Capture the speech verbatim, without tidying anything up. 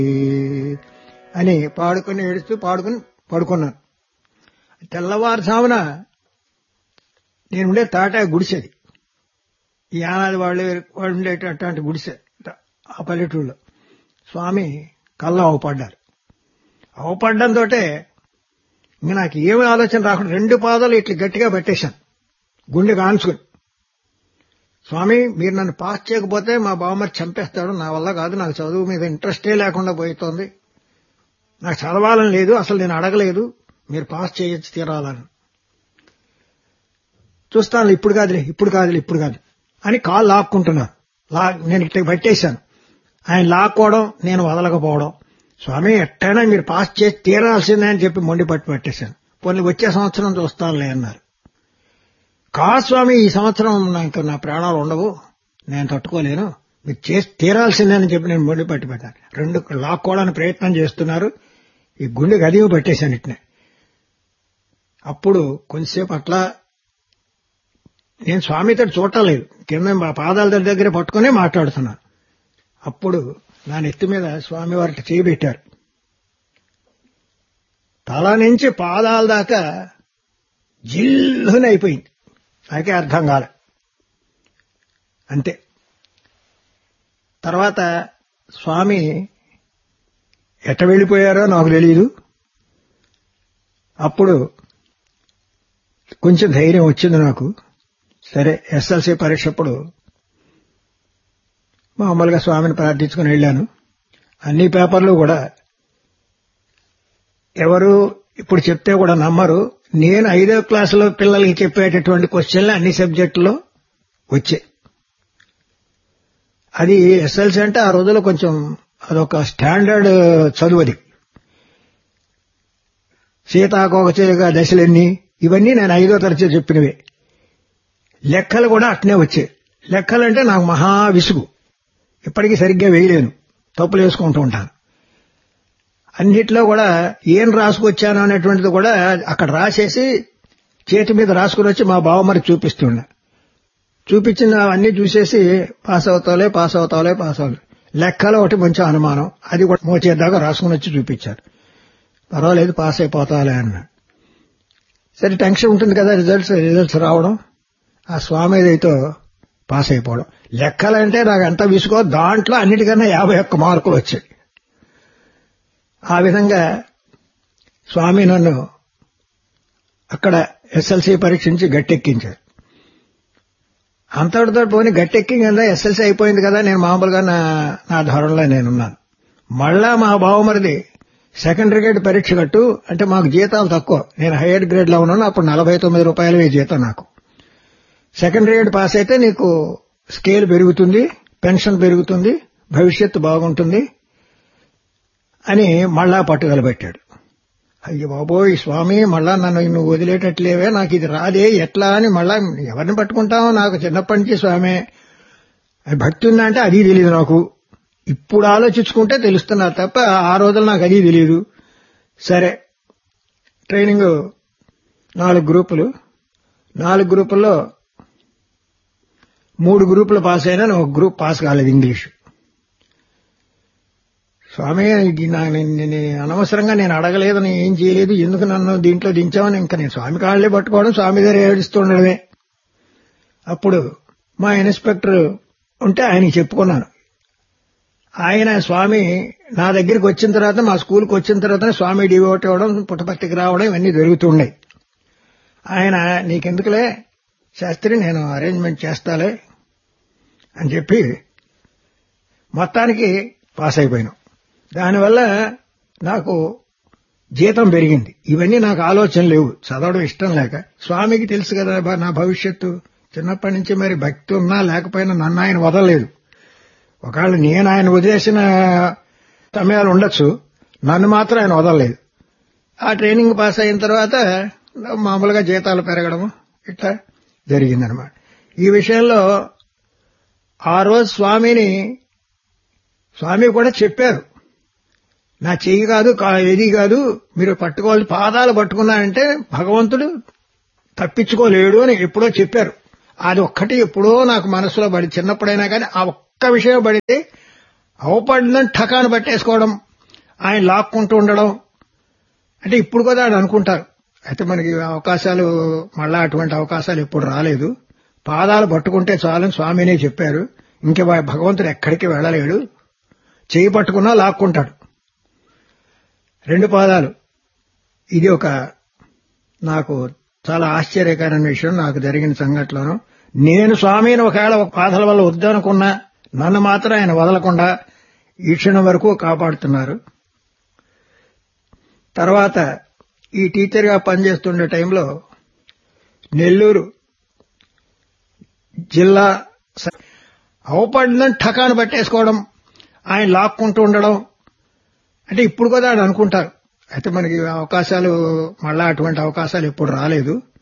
అని పాడుకుని ఏడుస్తూ పాడుకుని పడుకున్నాను. తెల్లవారుజామున నేనుండే తాటా గుడిసెది, ఈ యానాది వాళ్ళు వాళ్ళు ఉండేటటువంటి గుడిసె ఆ పల్లెటూళ్ళలో. స్వామి కళ్ళ అవపడ్డారు. అవపడ్డంతో ఇంక నాకు ఏమి ఆలోచన రాకుండా రెండు పాదాలు ఇట్లా గట్టిగా పెట్టేశాను, గుండె కాల్చుకుని. స్వామి, మీరు నన్ను పాస్ చేయకపోతే మా బావమరి చంపేస్తాడు, నా వల్ల కాదు, నాకు చదువు మీద ఇంట్రెస్టే లేకుండా పోతుంది, నాకు చదవాలని లేదు, అసలు నేను అడగలేదు, మీరు పాస్ చేయొచ్చు తీరాలని. చూస్తాను, ఇప్పుడు కాదులే ఇప్పుడు కాదులే ఇప్పుడు కాదు అని కాలు లాక్కుంటున్నారు. లా నేను ఇట్లా పట్టేశాను. ఆయన లాక్కోవడం, నేను వదలకపోవడం. స్వామి ఎట్టైనా మీరు పాస్ చేసి తీరాల్సిందే అని చెప్పి మొండి పట్టు పట్టేశాను. పోనీ వచ్చే సంవత్సరం చూస్తానులే అన్నారు. కా స్వామి, ఈ సంవత్సరం నాకు నా ప్రాణాలు ఉండవు, నేను తట్టుకోలేను, మీరు చేసి తీరాల్సిందే అని చెప్పి నేను మొండి పట్టు పెట్టాను. రెండు లాక్కోవడానికి ప్రయత్నం చేస్తున్నారు, ఈ గుండె గదివి పట్టేశాను ఇట్నే. అప్పుడు కొంచెంసేపు అట్లా నేను స్వామితో చూడలేదు, కింద మా పాదాల దగ్గర పట్టుకునే మాట్లాడుతున్నాను. అప్పుడు నా నెత్తి మీద స్వామివారికి చేయబెట్టారు. తల నుంచి పాదాల దాకా జిల్లుని అయిపోయింది, నాకే అర్థం కాలే. అంతే. తర్వాత స్వామి ఎట్ట వెళ్ళిపోయారో నాకు తెలియదు. అప్పుడు కొంచెం ధైర్యం వచ్చింది నాకు. సరే, ఎస్ఎల్సీ పరీక్ష అప్పుడు మామూలుగా స్వామిని ప్రార్థించుకుని వెళ్ళాను. అన్ని పేపర్లు కూడా ఎవరు ఇప్పుడు చెప్తే కూడా నమ్మరు, నేను ఐదో క్లాసులో పిల్లలకి చెప్పేటటువంటి క్వశ్చన్లు అన్ని సబ్జెక్టులో వచ్చాయి. అది ఎస్ఎల్సీ అంటే ఆ రోజుల్లో కొంచెం అదొక స్టాండర్డ్ చదువు. అది సీతాకోకచిలుక దశలన్నీ, ఇవన్నీ నేను ఐదో తరగతి చెప్పినవే. లెక్కలు కూడా అట్నే వచ్చాయి. లెక్కలంటే నాకు మహా విసుగు, ఇప్పటికీ సరిగ్గా వేయలేను, తప్పులు వేసుకుంటూ ఉంటాను. అన్నిట్లో కూడా ఏం రాసుకొచ్చాను అనేటువంటిది కూడా అక్కడ రాసేసి చేతి మీద రాసుకుని వచ్చి మా బావమరికి చూపిస్తున్నా. చూపించిన అవన్నీ చూసేసి పాస్ అవుతావులే పాస్ అవుతావులే పాస్ అవుతావులే. లెక్కలో ఒకటి మంచి అనుమానం, అది కూడా మోచేద్దాకా రాసుకుని వచ్చి చూపించారు. పర్వాలేదు పాస్ అయిపోతావులే అన్నాడు. సరే, టెన్షన్ ఉంటుంది కదా రిజల్ట్స్ రిజల్ట్స్ రావడం. ఆ స్వామి ఏదైతే పాస్ అయిపోవడం. లెక్కలంటే నాకు ఎంత విసుకో, దాంట్లో అన్నిటికన్నా యాభై ఒక్క మార్కులు వచ్చాయి. ఆ విధంగా స్వామి నన్ను అక్కడ ఎస్ఎల్సీ పరీక్షించి గట్టెక్కించారు. అంతటితో పోనీ గట్టెక్కి కదా ఎస్ఎల్సీ అయిపోయింది కదా, నేను మామూలుగా నా నా ధోరణిలో నేనున్నాను. మళ్ళా మా బావమరిది సెకండరీ గ్రేడ్ పరీక్ష కట్టు అంటే మాకు జీతాలు తక్కువ, నేను హైయర్ గ్రేడ్ లో ఉన్నాను. అప్పుడు నలభై తొమ్మిది రూపాయలవే జీతం నాకు. సెకండరీ గ్రేడ్ పాస్ అయితే నీకు స్కేల్ పెరుగుతుంది, పెన్షన్ పెరుగుతుంది, భవిష్యత్తు బాగుంటుంది అని మళ్ళా పట్టుదల పెట్టాడు. అయ్యో బాబోయ్ స్వామి, మళ్ళా నన్ను నువ్వు వదిలేటట్లేవే, నాకు ఇది రాదే ఎట్లా అని మళ్ళా ఎవరిని పట్టుకుంటావు, నాకు చిన్నప్పటి నుంచి స్వామి భక్తి ఉందా అంటే అది తెలియదు నాకు. ఇప్పుడు ఆలోచించుకుంటే తెలుస్తున్నా తప్ప ఆ రోజులు నాకు అది తెలియదు. సరే, ట్రైనింగ్ నాలుగు గ్రూపులు నాలుగు గ్రూపుల్లో మూడు గ్రూపులు పాస్ అయినా ఒక గ్రూప్ పాస్ కాలేదు, ఇంగ్లీష్. స్వామి, అనవసరంగా నేను అడగలేదని ఏం చేయలేదు, ఎందుకు నన్ను దీంట్లో దించామని ఇంకా నేను స్వామి కాళ్ళే పట్టుకోవడం, స్వామి దగ్గర ఏడుస్తుండడమే. అప్పుడు మా ఇన్స్పెక్టర్ ఉంటే ఆయనకి చెప్పుకున్నాను. ఆయన స్వామి నా దగ్గరికి వచ్చిన తర్వాత, మా స్కూల్కి వచ్చిన తర్వాత స్వామి డివోట్ అవ్వడం, పుట్టపర్తికి రావడం ఇవన్నీ జరుగుతున్నాయి. ఆయన నీకెందుకులే శాస్త్రి, నేను అరేంజ్మెంట్ చేస్తాలే అని చెప్పి మొత్తానికి పాస్ అయిపోయినాం. దానివల్ల నాకు జీతం పెరిగింది. ఇవన్నీ నాకు ఆలోచన లేవు, చదవడం ఇష్టం లేక. స్వామికి తెలుసు కదా నా భవిష్యత్తు, చిన్నప్పటి నుంచి మరి భక్తి ఉన్నా లేకపోయినా నన్ను ఆయన వదలలేదు. ఒకవేళ నేను ఆయన వదిలేసిన సమయాలు ఉండొచ్చు, నన్ను మాత్రం ఆయన వదలలేదు. ఆ ట్రైనింగ్ పాస్ అయిన తర్వాత మామూలుగా జీతాలు పెరగడము ఇట్లా జరిగిందనమాట. ఈ విషయంలో ఆ రోజు స్వామిని స్వామి కూడా చెప్పారు, నా చెయ్యి కాదు ఏది కాదు, మీరు పట్టుకోవాలి, పాదాలు పట్టుకున్నారంటే భగవంతుడు తప్పించుకోలేడు అని ఎప్పుడో చెప్పారు. అది ఒక్కటి ఎప్పుడో నాకు మనసులో పడి, చిన్నప్పుడైనా కానీ ఆ ఒక్క విషయం పడితే అవపడిందని ఠకాను పట్టేసుకోవడం ఆయన లాక్కుంటూ ఉండడం అంటే ఇప్పుడు కదా అని అనుకుంటారు. అయితే మనకి అవకాశాలు మళ్ళా అటువంటి అవకాశాలు ఎప్పుడు రాలేదు. పాదాలు పట్టుకుంటే చాలని స్వామినే చెప్పారు. ఇంక భగవంతుడు ఎక్కడికి వెళ్ళలేడు. చేయి పట్టుకున్నా లాక్కుంటాడు. రెండు పాదాలు. ఇది ఒక నాకు చాలా ఆశ్చర్యకరమైన విషయం. నాకు జరిగిన సంఘటనలో నేను స్వామిని ఒకవేళ ఒక పాదాల వల్ల వద్దనుకున్నా నన్ను మాత్రం ఆయన వదలకుండా ఈ క్షణం వరకు కాపాడుతున్నారు. తర్వాత ఈ టీచర్గా పనిచేస్తుండే టైంలో నెల్లూరు జిల్లా అవపడిందని ఠకాను పట్టేసుకోవడం, ఆయన లాక్కుంటూ ఉండడం అంటే ఇప్పుడు కదా అని అనుకుంటారు. అయితే మనకి అవకాశాలు మళ్ళా అటువంటి అవకాశాలు ఎప్పుడు రాలేదు.